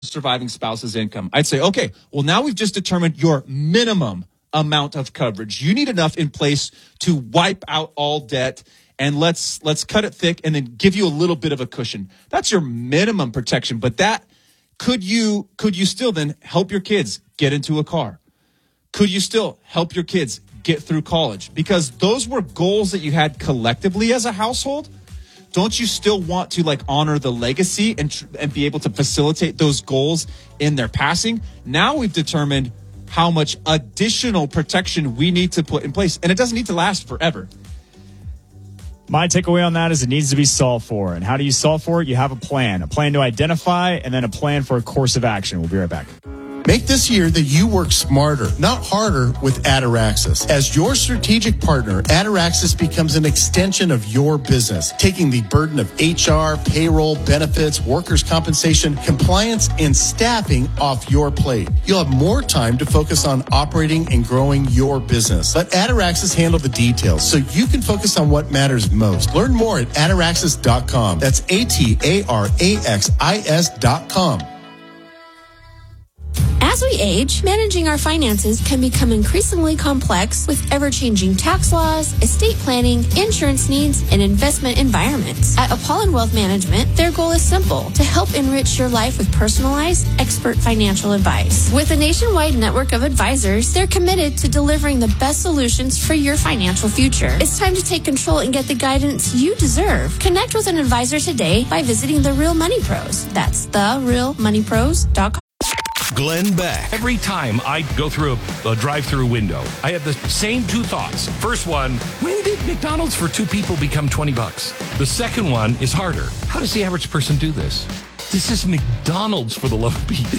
surviving spouse's income. I'd say, okay, well, now we've just determined your minimum amount of coverage. You need enough in place to wipe out all debt, and let's cut it thick and then give you a little bit of a cushion. That's your minimum protection. But that could you still then help your kids get into a car? Could you still help your kids get through college? Because those were goals that you had collectively as a household. Don't you still want to honor the legacy and be able to facilitate those goals in their passing? Now we've determined how much additional protection we need to put in place, and it doesn't need to last forever. My takeaway on that is it needs to be solved for. And how do you solve for it? You have a plan to identify, and then a plan for a course of action. We'll be right back. Make this year that you work smarter, not harder, with Ataraxis. As your strategic partner, Ataraxis becomes an extension of your business, taking the burden of HR, payroll, benefits, workers' compensation, compliance, and staffing off your plate. You'll have more time to focus on operating and growing your business. Let Ataraxis handle the details so you can focus on what matters most. Learn more at Ataraxis.com. That's ATARAXIS.com. As we age, managing our finances can become increasingly complex with ever-changing tax laws, estate planning, insurance needs, and investment environments. At Apollon Wealth Management, their goal is simple: to help enrich your life with personalized, expert financial advice. With a nationwide network of advisors, they're committed to delivering the best solutions for your financial future. It's time to take control and get the guidance you deserve. Connect with an advisor today by visiting The Real Money Pros. That's therealmoneypros.com. Glenn Beck. Every time I go through a drive-through window, I have the same two thoughts. First one, when did McDonald's for two people become $20? The second one is harder. How does the average person do this? This is McDonald's, for the love of Pete.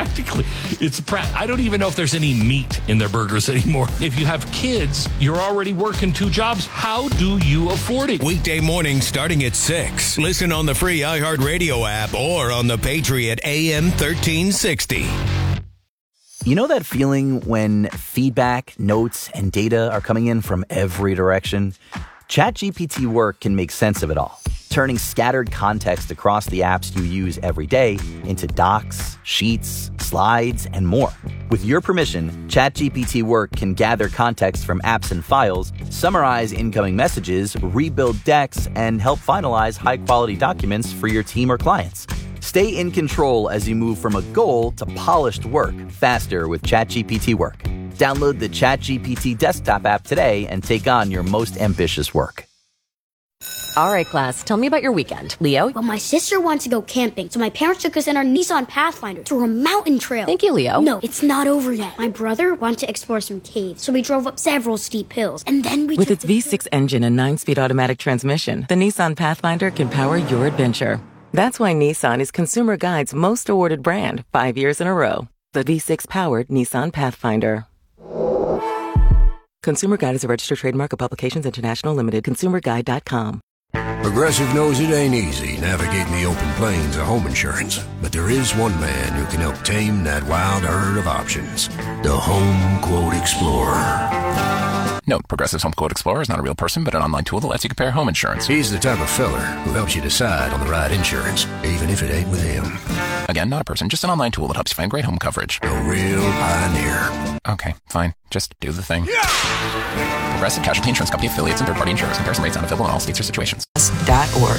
I don't even know if there's any meat in their burgers anymore. If you have kids, you're already working two jobs. How do you afford it? Weekday mornings starting at 6. Listen on the free iHeartRadio app or on the Patriot AM 1360. You know that feeling when feedback, notes, and data are coming in from every direction? ChatGPT Work can make sense of it all, turning scattered context across the apps you use every day into docs, sheets, slides, and more. With your permission, ChatGPT Work can gather context from apps and files, summarize incoming messages, rebuild decks, and help finalize high-quality documents for your team or clients. Stay in control as you move from a goal to polished work faster with ChatGPT Work. Download the ChatGPT desktop app today and take on your most ambitious work. All right, class, tell me about your weekend. Leo? Well, my sister wants to go camping, so my parents took us in our Nissan Pathfinder to a mountain trail. Thank you, Leo. No, it's not over yet. My brother wanted to explore some caves, so we drove up several steep hills, and then we With its V6 engine and 9-speed automatic transmission, the Nissan Pathfinder can power your adventure. That's why Nissan is Consumer Guide's most awarded brand 5 years in a row. The V6-powered Nissan Pathfinder. Consumer Guide is a registered trademark of Publications International Limited. ConsumerGuide.com. Progressive knows it ain't easy navigating the open plains of home insurance, but there is one man who can help tame that wild herd of options. The Home Quote Explorer. Note, Progressive's Home Quote Explorer is not a real person, but an online tool that lets you compare home insurance. He's the type of feller who helps you decide on the right insurance, even if it ain't with him. Again, not a person, just an online tool that helps you find great home coverage. A real pioneer. Okay, fine. Just do the thing. Progressive Casualty Insurance Company affiliates and third-party insurers. Comparison rates not available in all states or situations. .org.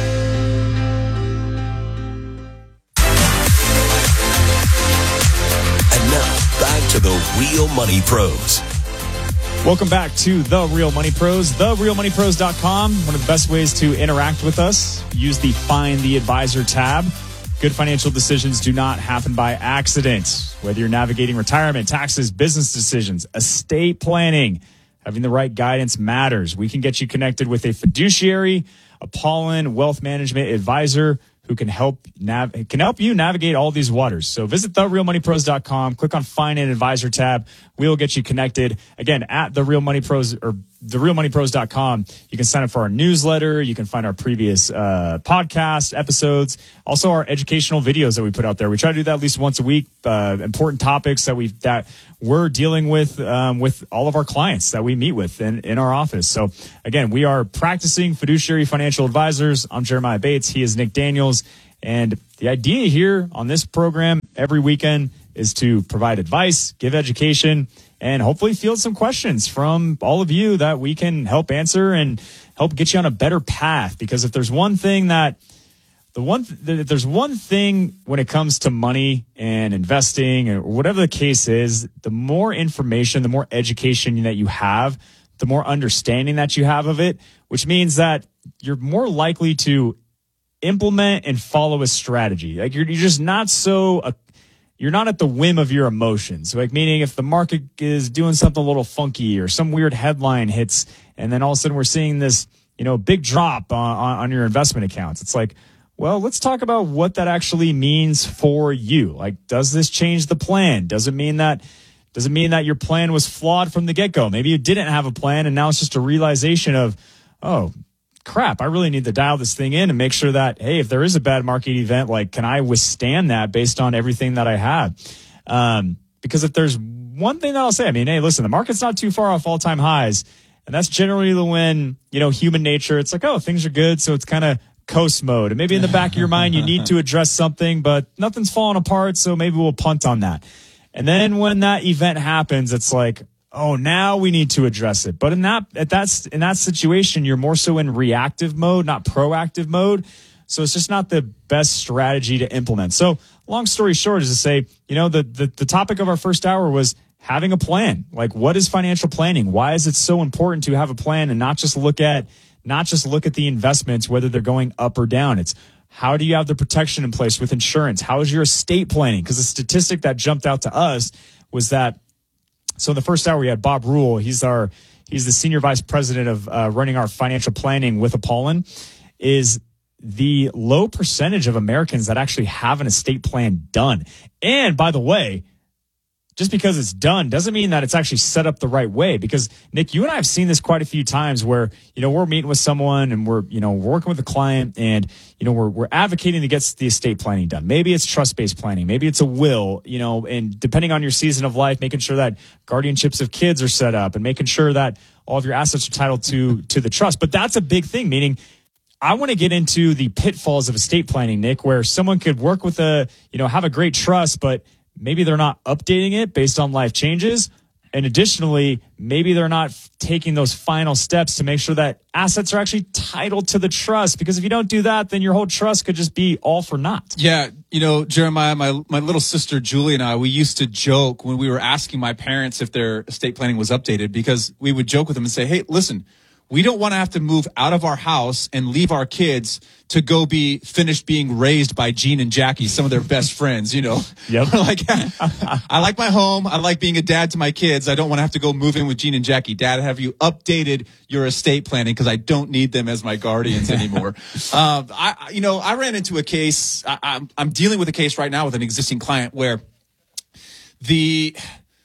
And now, back to the Real Money Pros. Welcome back to The Real Money Pros, therealmoneypros.com. One of the best ways to interact with us, use the Find the Advisor tab. Good financial decisions do not happen by accident. Whether you're navigating retirement, taxes, business decisions, estate planning, having the right guidance matters. We can get you connected with a fiduciary, Apollon Wealth Management Advisor, who can help you navigate all these waters. So visit therealmoneypros.com, click on Find an Advisor tab. We will get you connected. Again, at The Real Money Pros or therealmoneypros.com. You can sign up for our newsletter. You can find our previous podcast episodes. Also, our educational videos that we put out there. We try to do that at least once a week. Important topics that we're dealing with all of our clients that we meet with in our office. So again, we are practicing fiduciary financial advisors. I'm Jeremiah Bates. He is Nick Daniels. And the idea here on this program every weekend is to provide advice, give education, and hopefully field some questions from all of you that we can help answer and help get you on a better path. Because if there's one thing there's one thing when it comes to money and investing or whatever the case is, the more information, the more education that you have, the more understanding that you have of it, which means that you're more likely to implement and follow a strategy. Like you're just not you're not at the whim of your emotions. Like meaning if the market is doing something a little funky or some weird headline hits, and then all of a sudden we're seeing this, big drop on your investment accounts. It's like, well, let's talk about what that actually means for you. Like, does this change the plan? Does it mean that your plan was flawed from the get-go? Maybe you didn't have a plan and now it's just a realization of, oh, crap, I really need to dial this thing in and make sure that, hey, if there is a bad market event, like, can I withstand that based on everything that I have? Because if there's one thing that I'll say, hey, listen, the market's not too far off all-time highs. And that's generally when, human nature, it's like, oh, things are good. So it's kind of coast mode. And maybe in the back of your mind, you need to address something, but nothing's falling apart. So maybe we'll punt on that. And then when that event happens, it's like, oh, now we need to address it. But in that situation, you're more so in reactive mode, not proactive mode. So it's just not the best strategy to implement. So long story short is to say, the topic of our first hour was having a plan. Like, what is financial planning? Why is it so important to have a plan and not just look at the investments, whether they're going up or down? It's how do you have the protection in place with insurance? How is your estate planning? Because the statistic that jumped out to us was that, so in the first hour we had Bob Rule. He's the senior vice president of running our financial planning with Apollon. Is the low percentage of Americans that actually have an estate plan done. And by the way, just because it's done doesn't mean that it's actually set up the right way. Because Nick, you and I have seen this quite a few times where, we're meeting with someone and we're working with a client and, we're advocating to get the estate planning done. Maybe it's trust-based planning. Maybe it's a will, and depending on your season of life, making sure that guardianships of kids are set up and making sure that all of your assets are titled to the trust. But that's a big thing, meaning I want to get into the pitfalls of estate planning, Nick, where someone could work with have a great trust, but maybe they're not updating it based on life changes. And additionally, maybe they're not taking those final steps to make sure that assets are actually titled to the trust. Because if you don't do that, then your whole trust could just be all for naught. Yeah. Jeremiah, my little sister Julie and I, we used to joke when we were asking my parents if their estate planning was updated, because we would joke with them and say, hey, listen, we don't want to have to move out of our house and leave our kids to go be finished being raised by Gene and Jackie, some of their best friends, Yep. Like, I like my home. I like being a dad to my kids. I don't want to have to go move in with Gene and Jackie. Dad, have you updated your estate planning? Because I don't need them as my guardians anymore. I ran into a case. I'm dealing with a case right now with an existing client where the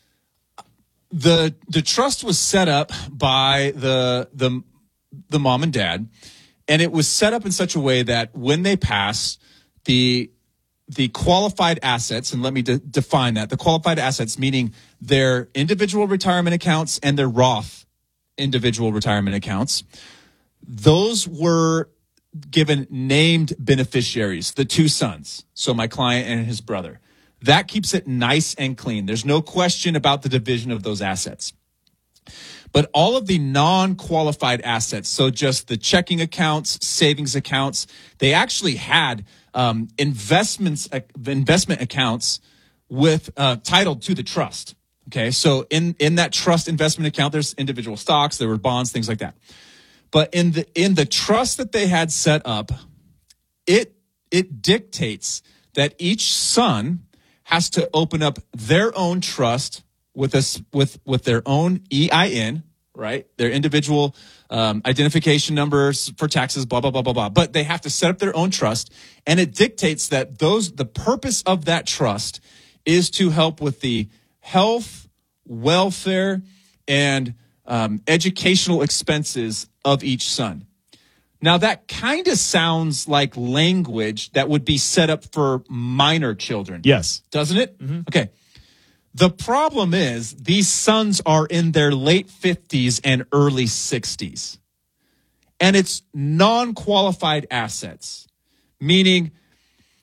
trust was set up by the mom and dad, and it was set up in such a way that when they pass, the qualified assets, and let me define that, the qualified assets meaning their individual retirement accounts and their Roth individual retirement accounts, those were given named beneficiaries, the two sons, so my client and his brother. That keeps it nice and clean. There's no question about the division of those assets. But all of the non-qualified assets, so just the checking accounts, savings accounts, they actually had investment accounts with titled to the trust. Okay, so in that trust investment account, there's individual stocks, there were bonds, things like that. But in the trust that they had set up, it dictates that each son has to open up their own trust with their own EIN, right? Their individual identification numbers for taxes, blah, blah, blah, blah, blah. But they have to set up their own trust, and it dictates that the purpose of that trust is to help with the health, welfare, and educational expenses of each son. Now, that kind of sounds like language that would be set up for minor children. Yes. Doesn't it? Mm-hmm. Okay. The problem is these sons are in their late 50s and early 60s. And it's non-qualified assets, meaning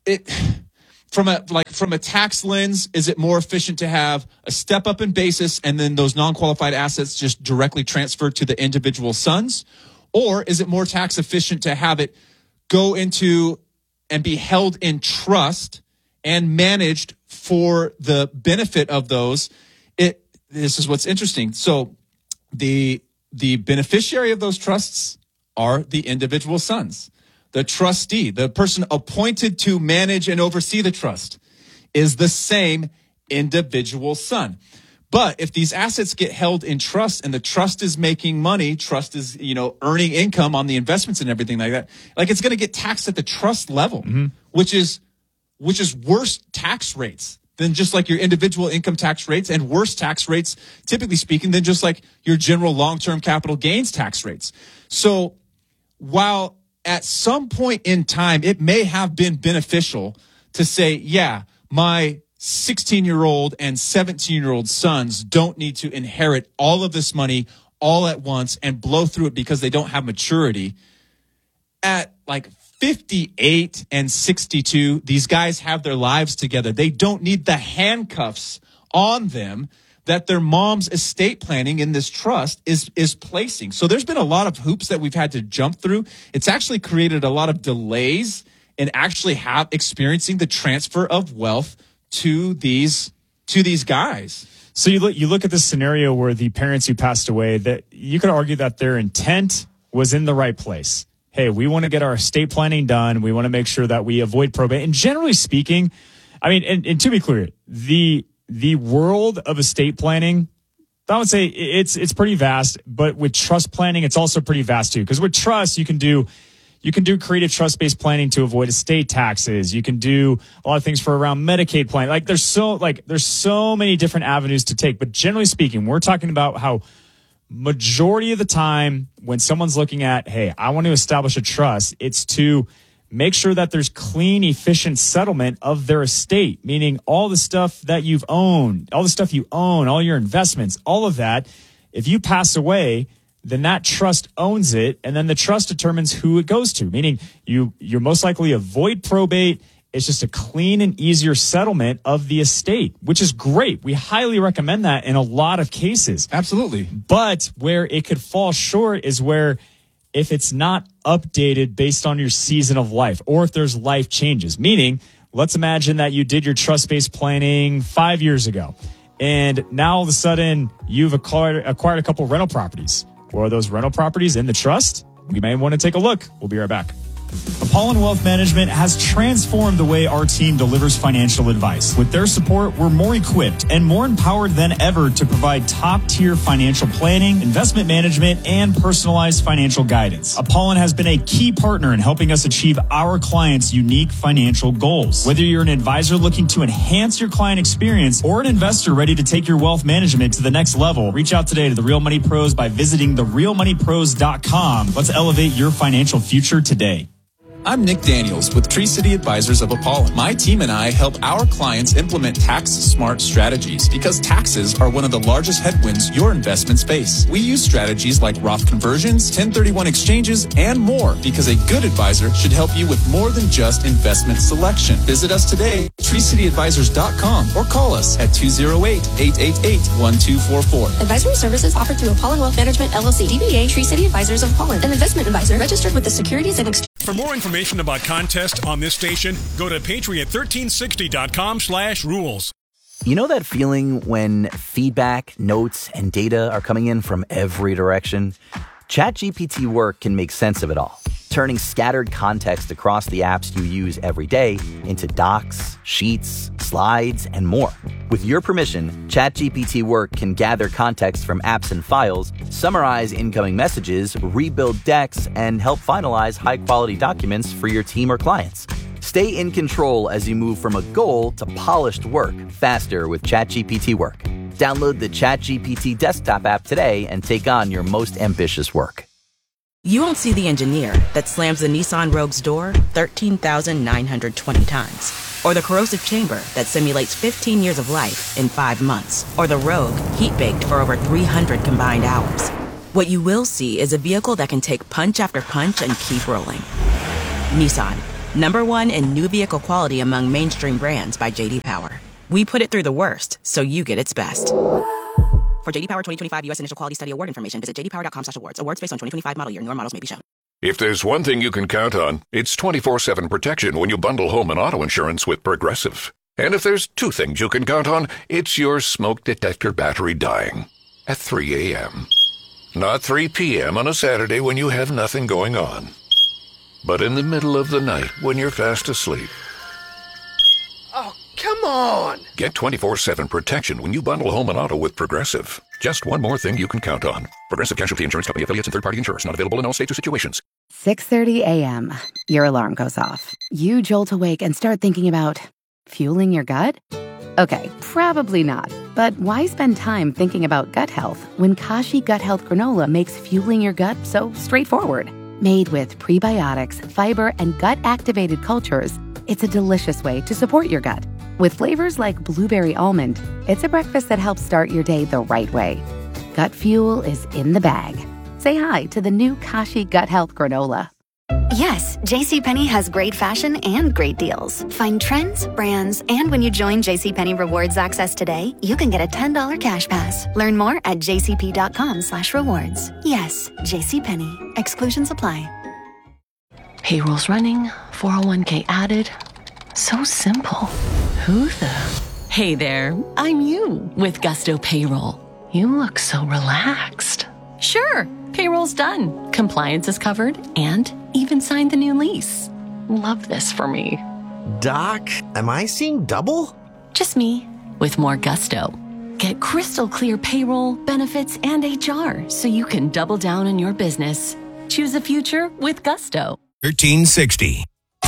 from a tax lens, is it more efficient to have a step up in basis and then those non-qualified assets just directly transferred to the individual sons? Or is it more tax efficient to have it go into and be held in trust and managed for the benefit of those? This is what's interesting. So the beneficiary of those trusts are the individual sons. The trustee, the person appointed to manage and oversee the trust, is the same individual son. But if these assets get held in trust and the trust is making money, trust is, earning income on the investments and everything like that, like it's going to get taxed at the trust level, which is worse tax rates than just like your individual income tax rates, and worse tax rates, typically speaking, than just like your general long-term capital gains tax rates. So while at some point in time, it may have been beneficial to say, yeah, my 16-year-old and 17-year-old sons don't need to inherit all of this money all at once and blow through it because they don't have maturity. At like 58 and 62, these guys have their lives together. They don't need the handcuffs on them that their mom's estate planning in this trust is placing. So there's been a lot of hoops that we've had to jump through. It's actually created a lot of delays in actually experiencing the transfer of wealth to these guys. So you look at this scenario where the parents who passed away, that you could argue that their intent was in the right place. Hey, we want to get our estate planning done. We want to make sure that we avoid probate. And generally speaking, I mean, and to be clear, the world of estate planning, I would say it's pretty vast, but with trust planning, it's also pretty vast too. Because with trust, you can do creative trust-based planning to avoid estate taxes. You can do a lot of things for around Medicaid planning. There's so many different avenues to take. But generally speaking, we're talking about how majority of the time when someone's looking at, hey, I want to establish a trust, it's to make sure that there's clean, efficient settlement of their estate, meaning all the stuff that you've owned, all the stuff you own, all your investments, all of that. If you pass away, then that trust owns it, and then the trust determines who it goes to, meaning you're most likely avoid probate. It's just a clean and easier settlement of the estate, which is great. We highly recommend that in a lot of cases. Absolutely. But where it could fall short is where if it's not updated based on your season of life, or if there's life changes, meaning let's imagine that you did your trust-based planning 5 years ago, and now all of a sudden you've acquired a couple rental properties. Or are those rental properties in the trust? We may want to take a look. We'll be right back. Apollon Wealth Management has transformed the way our team delivers financial advice. With their support, we're more equipped and more empowered than ever to provide top-tier financial planning, investment management, and personalized financial guidance. Apollon has been a key partner in helping us achieve our clients' unique financial goals. Whether you're an advisor looking to enhance your client experience or an investor ready to take your wealth management to the next level, reach out today to The Real Money Pros by visiting therealmoneypros.com. Let's elevate your financial future today. I'm Nick Daniels with Tree City Advisors of Apollon. My team and I help our clients implement tax-smart strategies because taxes are one of the largest headwinds your investments face. We use strategies like Roth conversions, 1031 exchanges, and more because a good advisor should help you with more than just investment selection. Visit us today, treecityadvisors.com, or call us at 208-888-1244. Advisory services offered through Apollon Wealth Management, LLC, DBA Tree City Advisors of Apollon, an investment advisor registered with the Securities and Exchange. For more information about contests on this station, go to patriot1360.com/rules. You know that feeling when feedback, notes, and data are coming in from every direction? ChatGPT Work can make sense of it all, turning scattered context across the apps you use every day into docs, sheets, slides, and more. With your permission, ChatGPT Work can gather context from apps and files, summarize incoming messages, rebuild decks, and help finalize high-quality documents for your team or clients. Stay in control as you move from a goal to polished work faster with ChatGPT Work. Download the ChatGPT desktop app today and take on your most ambitious work. You won't see the engineer that slams the Nissan Rogue's door 13,920 times. Or the corrosive chamber that simulates 15 years of life in 5 months. Or the Rogue heat-baked for over 300 combined hours. What you will see is a vehicle that can take punch after punch and keep rolling. Nissan, #1 in new vehicle quality among mainstream brands by J.D. Power. We put it through the worst, so you get its best. For J.D. Power 2025 U.S. Initial Quality Study Award information, visit jdpower.com/awards. Awards based on 2025 model year. Newer models may be shown. If there's one thing you can count on, it's 24/7 protection when you bundle home and auto insurance with Progressive. And if there's two things you can count on, it's your smoke detector battery dying at 3 a.m. Not 3 p.m. on a Saturday when you have nothing going on, but in the middle of the night when you're fast asleep. Oh, come on! Get 24/7 protection when you bundle home and auto with Progressive. Just one more thing you can count on. Progressive Casualty Insurance Company affiliates and third-party insurers. Not available in all states or situations. 6:30 a.m. Your alarm goes off. You jolt awake and start thinking about fueling your gut? Okay, probably not. But why spend time thinking about gut health when Kashi Gut Health Granola makes fueling your gut so straightforward? Made with prebiotics, fiber, and gut-activated cultures, it's a delicious way to support your gut. With flavors like blueberry almond, it's a breakfast that helps start your day the right way. Gut fuel is in the bag. Say hi to the new Kashi Gut Health Granola. Yes, JCPenney has great fashion and great deals. Find trends, brands, and when you join JCPenney Rewards Access today, you can get a $10 cash pass. Learn more at jcp.com/rewards. Yes, JCPenney. Exclusions apply. Payroll's running, 401k added. So simple. Who the? Hey there, I'm you with Gusto Payroll. You look so relaxed. Sure, payroll's done. Compliance is covered and even signed the new lease. Love this for me. Doc, am I seeing double? Just me with more Gusto. Get crystal clear payroll, benefits, and HR so you can double down on your business. Choose a future with Gusto. 1360.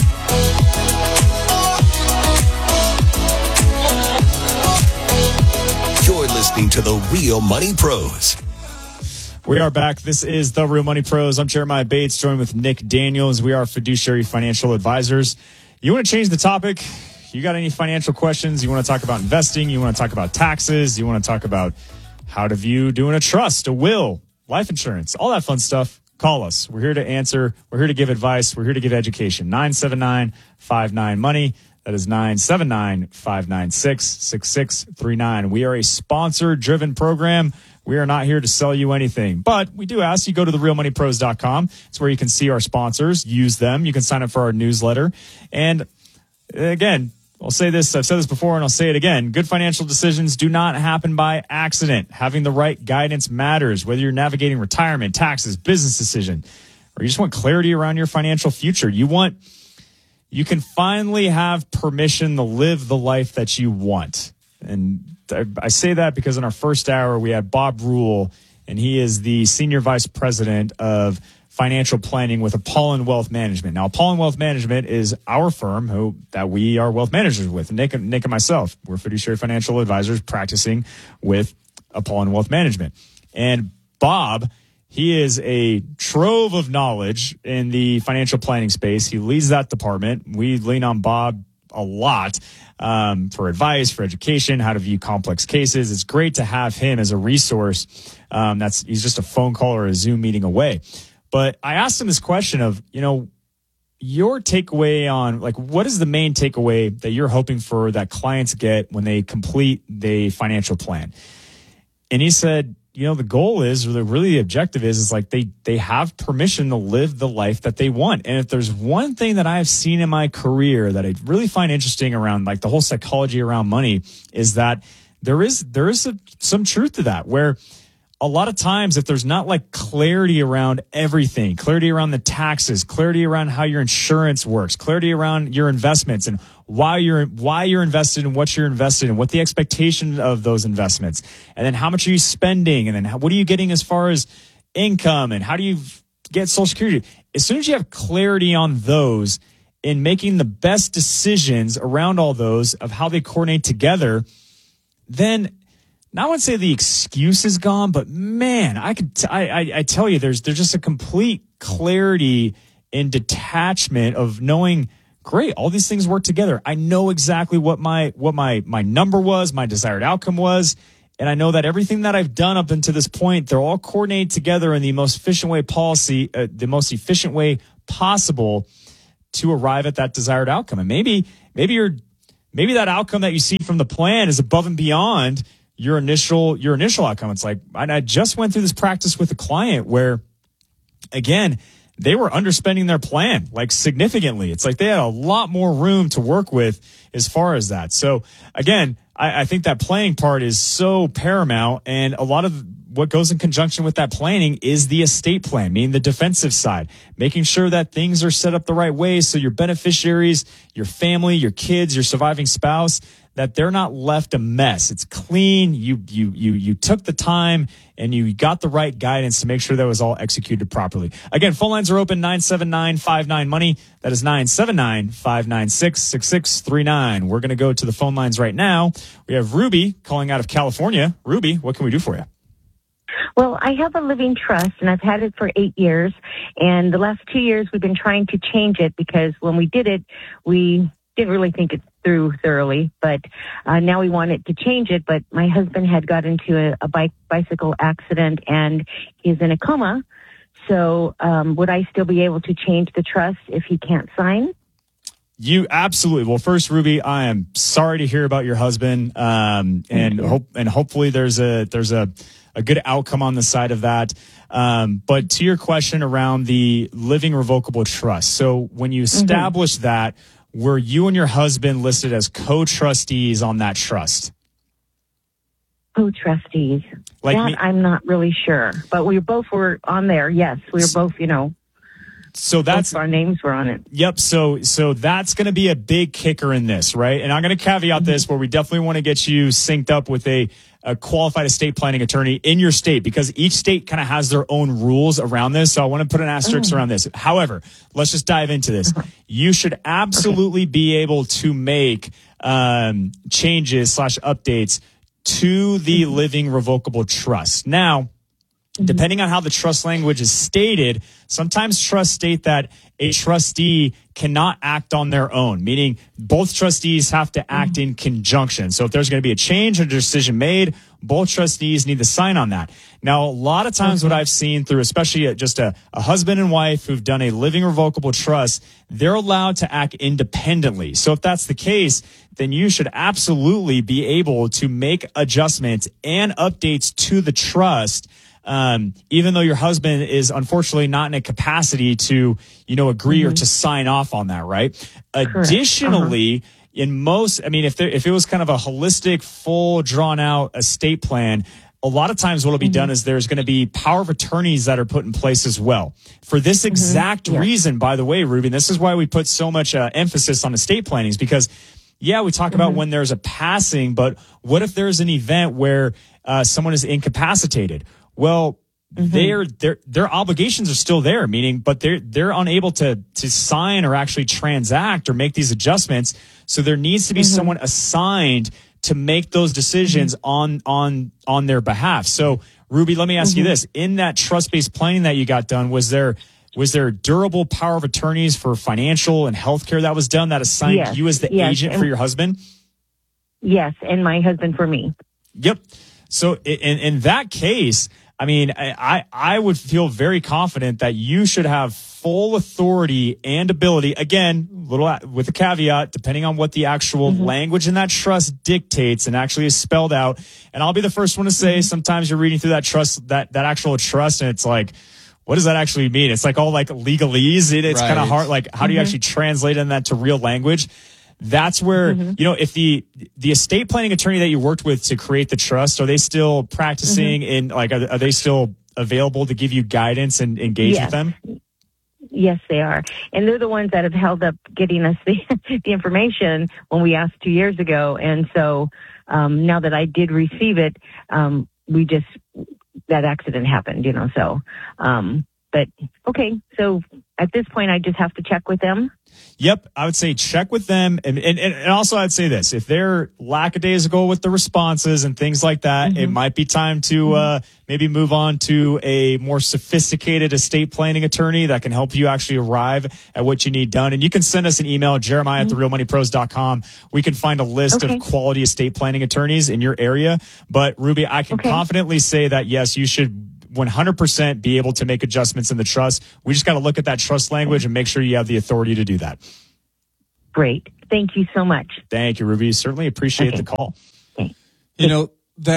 You're listening to The Real Money Pros. We are back. This is The Real Money Pros. I'm Jeremiah Bates, joined with Nick Daniels. We are fiduciary financial advisors. You want to change the topic? You got any financial questions? You want to talk about investing? You want to talk about taxes? You want to talk about how to view doing a trust, a will, life insurance, all that fun stuff? Call us. We're here to answer. We're here to give advice. We're here to give education. 979-59-MONEY. That is 979-596-6639. We are a sponsor-driven program. We are not here to sell you anything, but we do ask you go to therealmoneypros.com. It's where you can see our sponsors, use them. You can sign up for our newsletter. And again, I'll say this, I've said this before and I'll say it again. Good financial decisions do not happen by accident. Having the right guidance matters, whether you're navigating retirement, taxes, business decision, or you just want clarity around your financial future. You can finally have permission to live the life that you want. And I say that because in our first hour, we had Bob Rule, and he is the Senior Vice President of Financial Planning with Apollon Wealth Management. Now, Apollon Wealth Management is our firm that we are wealth managers with, Nick and myself. We're fiduciary financial advisors practicing with Apollon Wealth Management. And Bob, he is a trove of knowledge in the financial planning space. He leads that department. We lean on Bob a lot for advice, for education, how to view complex cases. It's great to have him as a resource. He's just a phone call or a Zoom meeting away. But I asked him this question of, your takeaway on, what is the main takeaway that you're hoping for that clients get when they complete the financial plan? And he said, the goal is, or the objective is they have permission to live the life that they want. And if there's one thing that I've seen in my career that I really find interesting around the whole psychology around money is that there is some truth to that, where a lot of times if there's not clarity around everything, clarity around the taxes, clarity around how your insurance works, clarity around your investments and why you're invested and what you're invested in, what the expectation of those investments, and then how much are you spending, and then what are you getting as far as income, and how do you get Social Security? As soon as you have clarity on those in making the best decisions around all those of how they coordinate together, then now I wouldn't say the excuse is gone, but man, I tell you, there's just a complete clarity and detachment of knowing, great, all these things work together. I know exactly what my number was, my desired outcome was, and I know that everything that I've done up until this point, they're all coordinated together in the most efficient way possible to arrive at that desired outcome. And maybe that outcome that you see from the plan is above and beyond your initial outcome. It's like, I just went through this practice with a client where, again, they were underspending their plan, like significantly. It's like they had a lot more room to work with as far as that. So again, I think that planning part is so paramount, and a lot of what goes in conjunction with that planning is the estate plan, meaning the defensive side, making sure that things are set up the right way so your beneficiaries, your family, your kids, your surviving spouse, that they're not left a mess. It's clean. You took the time and you got the right guidance to make sure that was all executed properly. Again, phone lines are open, 979-59-MONEY. That is 979-596-6639. We're going to go to the phone lines right now. We have Ruby calling out of California. Ruby, what can we do for you? Well, I have a living trust, and I've had it for 8 years. And the last 2 years, we've been trying to change it because when we did it, we didn't really think it through thoroughly. But now we wanted to change it. But my husband had got into a bicycle accident, and he's in a coma. So would I still be able to change the trust if he can't sign? You absolutely. Well, first, Ruby, I am sorry to hear about your husband, and hopefully there's a good outcome on the side of that. But to your question around the living revocable trust, so when you establish that, were you and your husband listed as co-trustees on that trust? Co-trustees. I'm not really sure, but we both were on there. Yes, we were both. So that's both our names were on it. Yep. So that's going to be a big kicker in this, right? And I'm going to caveat this where we definitely want to get you synced up with a qualified estate planning attorney in your state, because each state kind of has their own rules around this. So I want to put an asterisk around this. However, let's just dive into this. You should absolutely be able to make changes / updates to the living revocable trust. Now, depending on how the trust language is stated, sometimes trusts state that a trustee cannot act on their own, meaning both trustees have to act in conjunction. So if there's going to be a change or decision made, both trustees need to sign on that. Now, a lot of times what I've seen through, especially just a husband and wife who've done a living revocable trust, they're allowed to act independently. So if that's the case, then you should absolutely be able to make adjustments and updates to the trust, even though your husband is unfortunately not in a capacity to, agree or to sign off on that, right? Correct. Additionally, in most, if it was kind of a holistic, full, drawn out estate plan, a lot of times what will be done is there's going to be power of attorneys that are put in place as well. For this exact reason, by the way, Ruby, this is why we put so much emphasis on estate planning, is because, we talk about when there's a passing, but what if there's an event where someone is incapacitated? Well, their obligations are still there, but they're unable to sign or actually transact or make these adjustments. So there needs to be someone assigned to make those decisions on their behalf. So, Ruby, let me ask you this: in that trust-based planning that you got done, was there durable power of attorneys for financial and healthcare that was done that assigned you as the agent for your husband? Yes, and my husband for me. Yep. So in that case, I would feel very confident that you should have full authority and ability. Again, with a caveat, depending on what the actual language in that trust dictates and actually is spelled out. And I'll be the first one to say, sometimes you're reading through that trust, that actual trust, and it's like, what does that actually mean? It's like all like legalese. It's kind of hard. Like, how do you actually translate that to real language? That's where, if the estate planning attorney that you worked with to create the trust, are they still practicing are they still available to give you guidance and engage with them? Yes, they are. And they're the ones that have held up getting us the information when we asked 2 years ago. And so, now that I did receive it, that accident happened, so, but okay. So at this point, I just have to check with them. Yep, I would say check with them. And also I'd say this, if they're lackadaisical with the responses and things like that, it might be time to maybe move on to a more sophisticated estate planning attorney that can help you actually arrive at what you need done. And you can send us an email, Jeremiah at therealmoneypros.com. We can find a list of quality estate planning attorneys in your area. But Ruby, I can confidently say that, yes, you should 100% be able to make adjustments in the trust. We just got to look at that trust language and make sure you have the authority to do that. Great. Thank you so much. Thank you, Ruby. Certainly appreciate the call. Okay. You know,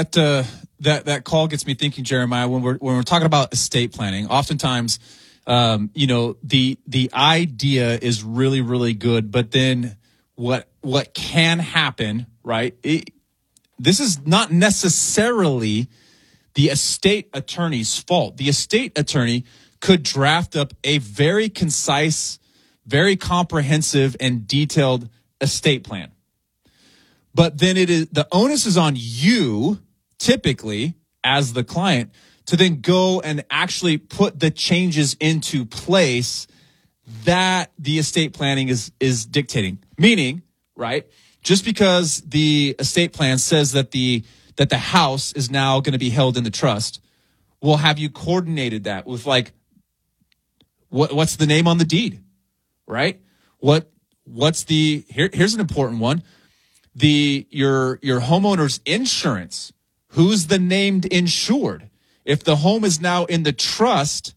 that call gets me thinking, Jeremiah, when we're talking about estate planning, oftentimes, you know, the idea is really, really good, but then what can happen, right? This is not necessarily the estate attorney's fault. The estate attorney could draft up a very concise, very comprehensive and detailed estate plan. But then the onus is on you, typically, as the client, to then go and actually put the changes into place that the estate planning is dictating. Meaning, right, just because the estate plan says that the house is now going to be held in the trust, well, have you coordinated that with, like, what's the name on the deed, right? What's here's an important one. Your homeowner's insurance. Who's the named insured? If the home is now in the trust,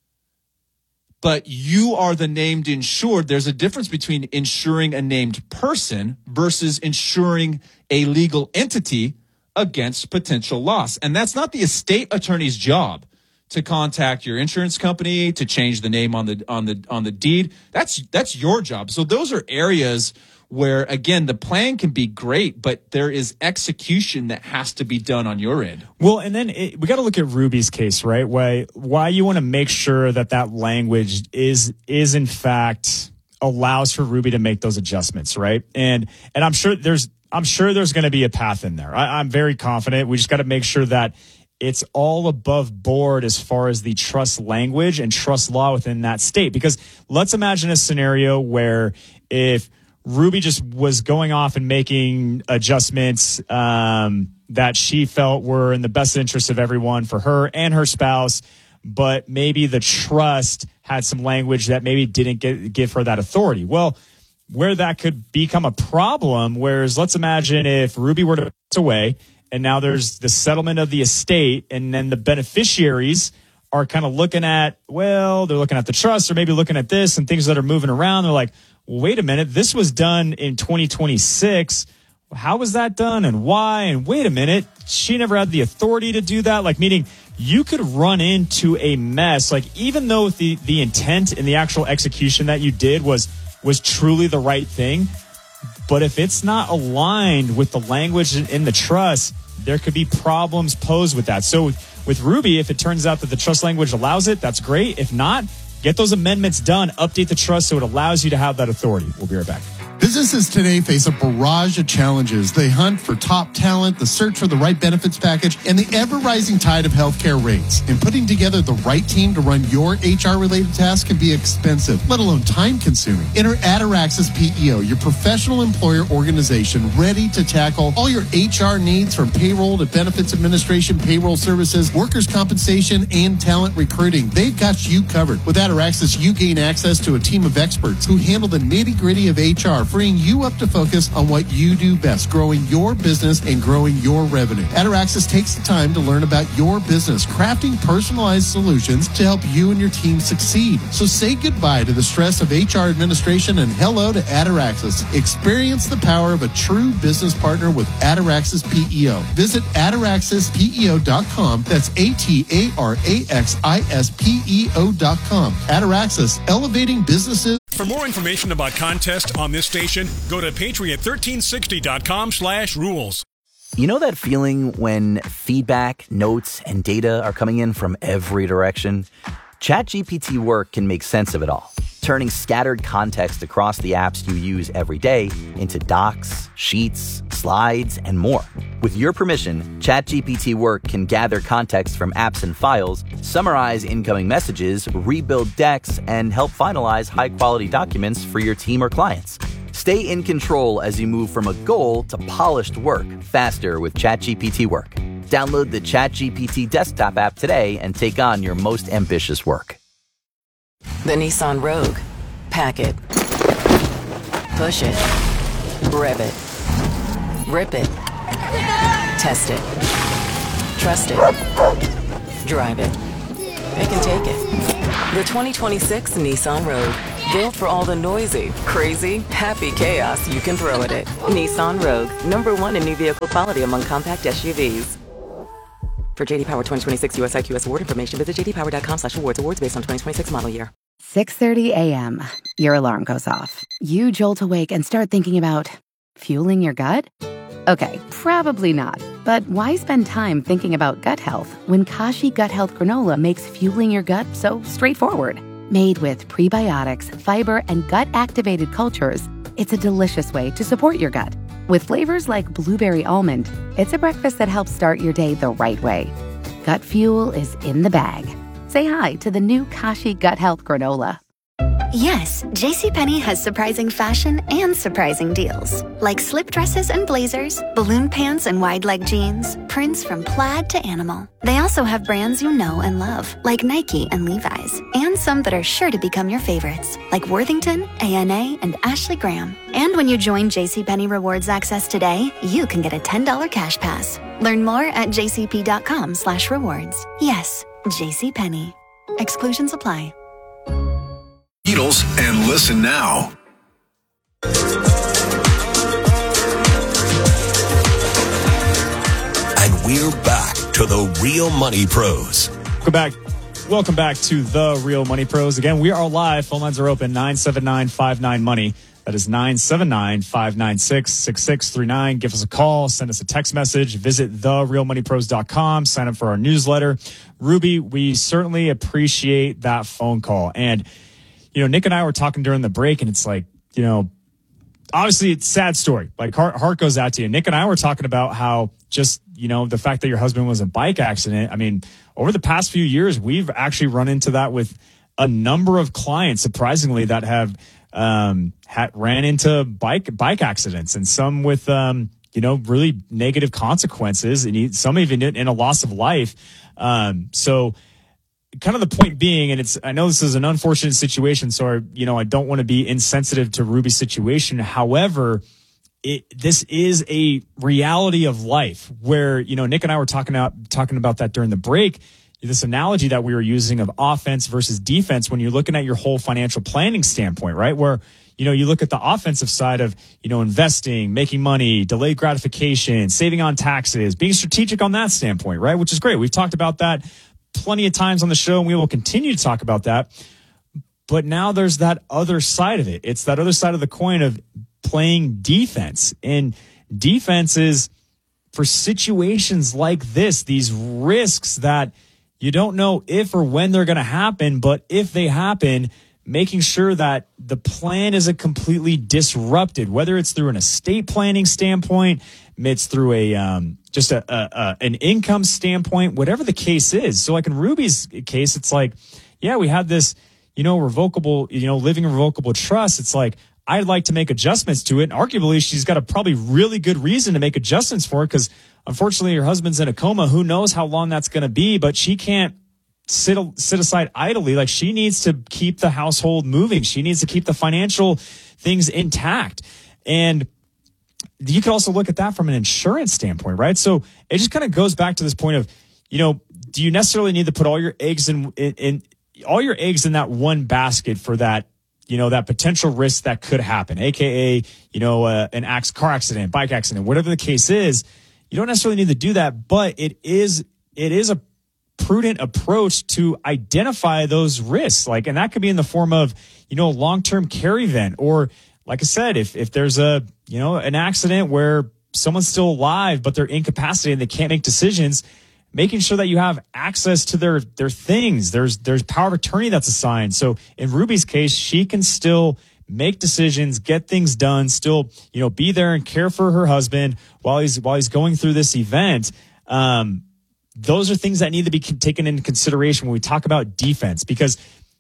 but you are the named insured, there's a difference between insuring a named person versus insuring a legal entity against potential loss. And that's not the estate attorney's job to contact your insurance company to change the name on the deed. That's your job. So those are areas where, again, the plan can be great, but there is execution that has to be done on your end. Well, and then we got to look at Ruby's case, right? Why you want to make sure that language is in fact allows for Ruby to make those adjustments, right? And I'm sure there's going to be a path in there. I'm very confident. We just got to make sure that it's all above board as far as the trust language and trust law within that state. Because let's imagine a scenario where if Ruby just was going off and making adjustments that she felt were in the best interest of everyone for her and her spouse, but maybe the trust had some language that maybe didn't give her that authority. Well, where that could become a problem, whereas let's imagine if Ruby were to pass away and now there's the settlement of the estate and then the beneficiaries are kind of looking at, well, they're looking at the trust or maybe looking at this and things that are moving around. They're like, well, wait a minute, this was done in 2026. How was that done and why? And wait a minute, she never had the authority to do that. Like, meaning you could run into a mess. Like, even though the intent and the actual execution that you did was truly the right thing, but if it's not aligned with the language in the trust, there could be problems posed with that. So with Ruby, if it turns out that the trust language allows it, that's great. If not, get those amendments done, update the trust so it allows you to have that authority. We'll be right back. Businesses today face a barrage of challenges. They hunt for top talent, the search for the right benefits package, and the ever-rising tide of healthcare rates. And putting together the right team to run your HR-related tasks can be expensive, let alone time-consuming. Enter Ataraxis PEO, your professional employer organization ready to tackle all your HR needs from payroll to benefits administration, payroll services, workers' compensation, and talent recruiting. They've got you covered. With Ataraxis, you gain access to a team of experts who handle the nitty-gritty of HR, freeing you up to focus on what you do best, growing your business and growing your revenue. Ataraxis takes the time to learn about your business, crafting personalized solutions to help you and your team succeed. So say goodbye to the stress of HR administration and hello to Ataraxis. Experience the power of a true business partner with Ataraxis PEO. Visit ataraxispeo.com. That's ATARAXISPEO.com. Ataraxis, elevating businesses. For more information about contests on this station, go to patriot1360.com/rules. You know that feeling when feedback, notes, and data are coming in from every direction? ChatGPT Work can make sense of it all, turning scattered context across the apps you use every day into docs, sheets, slides, and more. With your permission, ChatGPT Work can gather context from apps and files, summarize incoming messages, rebuild decks, and help finalize high-quality documents for your team or clients. Stay in control as you move from a goal to polished work faster with ChatGPT Work. Download the ChatGPT desktop app today and take on your most ambitious work. The Nissan Rogue. Pack it. Push it. Rev it. Rip it. Test it. Trust it. Drive it. they can take it. The 2026 Nissan Rogue. Built for all the noisy, crazy, happy chaos you can throw at it. Nissan Rogue, #1 in new vehicle quality among compact SUVs. For JD Power 2026 US IQS award information, visit jdpower.com/awards. Awards based on 2026 model year. 6:30 a.m. Your alarm goes off. You jolt awake and start thinking about fueling your gut? Okay, probably not. But why spend time thinking about gut health when Kashi Gut Health Granola makes fueling your gut so straightforward? Made with prebiotics, fiber, and gut-activated cultures, it's a delicious way to support your gut. With flavors like blueberry almond, it's a breakfast that helps start your day the right way. Gut fuel is in the bag. Say hi to the new Kashi Gut Health Granola. Yes, JCPenney has surprising fashion and surprising deals. Like slip dresses and blazers, balloon pants and wide leg jeans, prints from plaid to animal. They also have brands you know and love, like Nike and Levi's, and some that are sure to become your favorites, like Worthington, A&A, and Ashley Graham. And when you join JCPenney Rewards Access today, you can get a $10 cash pass. Learn more at jcp.com/rewards. Yes, JCPenney. Exclusions apply. Beatles and listen now. And we're back to the Real Money Pros. Welcome back to the Real Money Pros. Again, we are live. Phone lines are open. 979-59-MONEY. That is 979-596-6639. Give us a call. Send us a text message. Visit therealmoneypros.com. Sign up for our newsletter. Ruby, we certainly appreciate that phone call. And Nick and I were talking during the break, and it's like, obviously it's a sad story. Like, heart goes out to you. Nick and I were talking about how just, the fact that your husband was in a bike accident. I mean, over the past few years, we've actually run into that with a number of clients, surprisingly, that have ran into bike accidents, and some with, really negative consequences, and some even in a loss of life. So kind of the point being, and I know this is an unfortunate situation, so I don't want to be insensitive to Ruby's situation. However, this is a reality of life where, Nick and I were talking about that during the break. This analogy that we were using of offense versus defense when you're looking at your whole financial planning standpoint, right? Where, you look at the offensive side of, investing, making money, delayed gratification, saving on taxes, being strategic on that standpoint, right? Which is great. We've talked about that plenty of times on the show, and we will continue to talk about that. But now there's that other side of it. It's that other side of the coin of playing defense. And defense is for situations like this, these risks that you don't know if or when they're going to happen, but if they happen, making sure that the plan isn't completely disrupted, whether it's through an estate planning standpoint, it's through an income standpoint, whatever the case is. So like in Ruby's case, it's like, yeah, we have this, revocable, living revocable trust. It's like, I'd like to make adjustments to it. And arguably, she's got a probably really good reason to make adjustments for it, because unfortunately her husband's in a coma. Who knows how long that's going to be, but she can't sit aside idly. Like, she needs to keep the household moving. She needs to keep the financial things intact. And you could also look at that from an insurance standpoint, right? So it just kind of goes back to this point of, do you necessarily need to put all your eggs in that one basket for that, that potential risk that could happen, aka, an car accident, bike accident, whatever the case is. You don't necessarily need to do that, but it is a prudent approach to identify those risks. Like, and that could be in the form of, a long-term care event, or like I said, if there's an accident where someone's still alive, but they're incapacitated and they can't make decisions, making sure that you have access to their things. There's power of attorney that's assigned. So in Ruby's case, she can still make decisions, get things done, still, be there and care for her husband while he's going through this event. Those are things that need to be taken into consideration when we talk about defense, because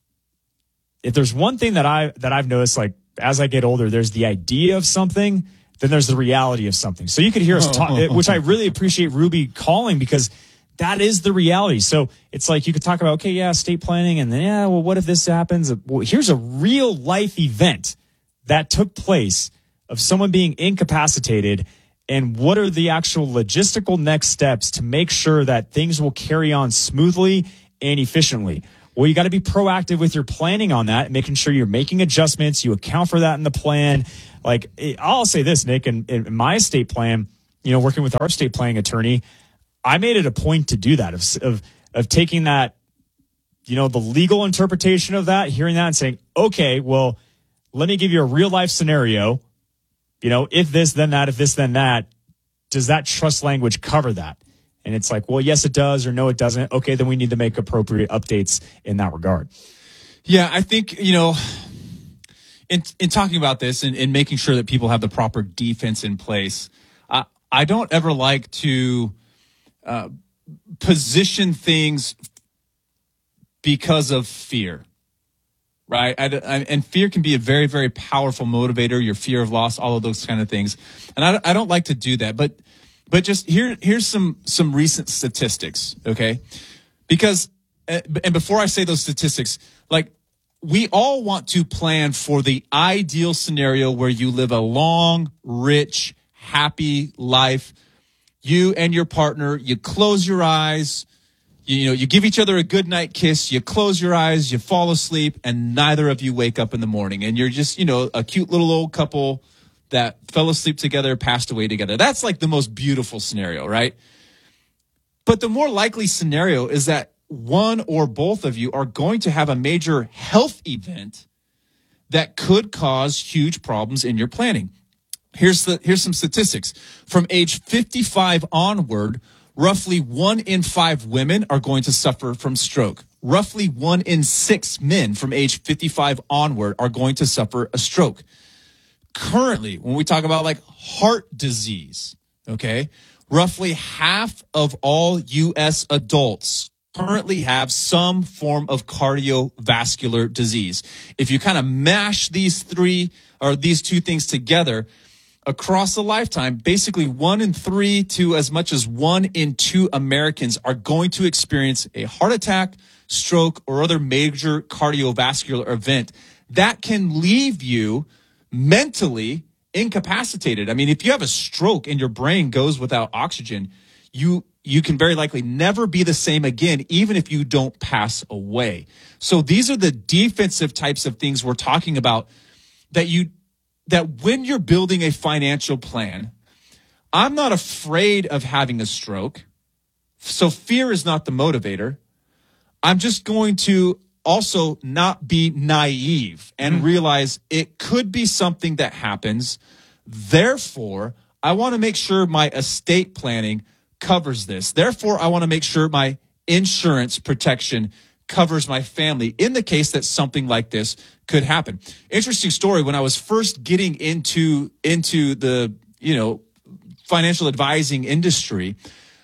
if there's one thing that I've noticed, like, as I get older, there's the idea of something, then there's the reality of something. So you could hear us talk, which I really appreciate Ruby calling, because that is the reality. So it's like, you could talk about, okay, yeah, estate planning, and then, what if this happens? Well, here's a real life event that took place of someone being incapacitated, and what are the actual logistical next steps to make sure that things will carry on smoothly and efficiently. Well, you got to be proactive with your planning on that, making sure you're making adjustments. You account for that in the plan. Like, I'll say this, Nick, in my estate plan, working with our estate planning attorney, I made it a point to do that, of taking that, the legal interpretation of that, hearing that and saying, okay, well, let me give you a real life scenario. If this, then that, if this, then that, does that trust language cover that? And it's like, well, yes, it does, or no, it doesn't. Okay, then we need to make appropriate updates in that regard. Yeah, I think, in talking about this and making sure that people have the proper defense in place, I don't ever like to position things because of fear, right? And fear can be a very, very powerful motivator, your fear of loss, all of those kind of things. And I don't like to do that, but just here's some recent statistics, okay? Because, and before I say those statistics, like, we all want to plan for the ideal scenario where you live a long, rich, happy life. You and your partner, you close your eyes, you give each other a good night kiss, you close your eyes, you fall asleep, and neither of you wake up in the morning. And you're just, a cute little old couple that fell asleep together, passed away together. That's like the most beautiful scenario, right? But the more likely scenario is that one or both of you are going to have a major health event that could cause huge problems in your planning. Here's some statistics. From age 55 onward, roughly 1 in 5 women are going to suffer from stroke. Roughly 1 in 6 men from age 55 onward are going to suffer a stroke. Currently, when we talk about like heart disease, okay, roughly half of all U.S. adults currently have some form of cardiovascular disease. If you kind of mash these two things together, across a lifetime, basically 1 in 3 to as much as 1 in 2 Americans are going to experience a heart attack, stroke, or other major cardiovascular event that can leave you mentally incapacitated. I mean, if you have a stroke and your brain goes without oxygen, you can very likely never be the same again, even if you don't pass away. So these are the defensive types of things we're talking about that when you're building a financial plan, I'm not afraid of having a stroke. So fear is not the motivator. I'm just going to also not be naive and realize it could be something that happens. Therefore, I want to make sure my estate planning covers this. Therefore, I want to make sure my insurance protection covers my family in the case that something like this could happen. Interesting story. When I was first getting into the, financial advising industry,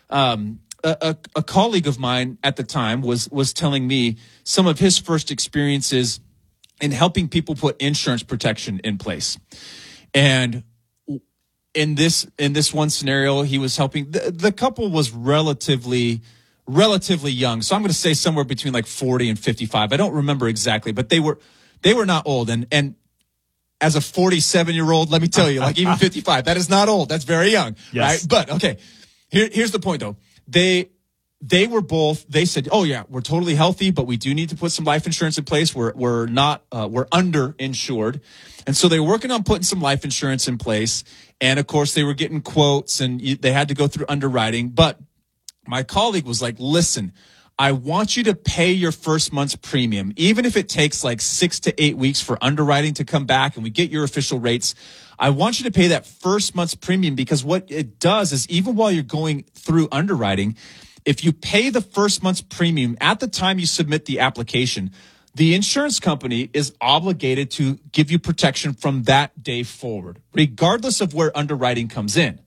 a colleague of mine at the time was telling me some of his first experiences in helping people put insurance protection in place. And in this one scenario, he was helping, the couple was relatively young. So I'm going to say somewhere between like 40 and 55. I don't remember exactly, but they were not old. And as a 47-year-old, let me tell you, like even 55, that is not old. That's very young. Yes. Right? But okay, here's the point though. They said, oh yeah, we're totally healthy, but we do need to put some life insurance in place. We're underinsured. And so they were working on putting some life insurance in place. And of course they were getting quotes and they had to go through underwriting. But my colleague was like, listen, I want you to pay your first month's premium, even if it takes like 6 to 8 weeks for underwriting to come back and we get your official rates. I want you to pay that first month's premium because what it does is even while you're going through underwriting, if you pay the first month's premium at the time you submit the application, the insurance company is obligated to give you protection from that day forward, regardless of where underwriting comes in.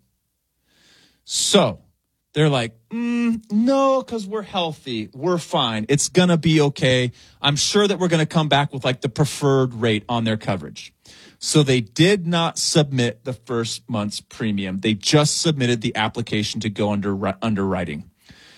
So they're like, no, because we're healthy. We're fine. It's going to be okay. I'm sure that we're going to come back with like the preferred rate on their coverage. So they did not submit the first month's premium. They just submitted the application to go under underwriting.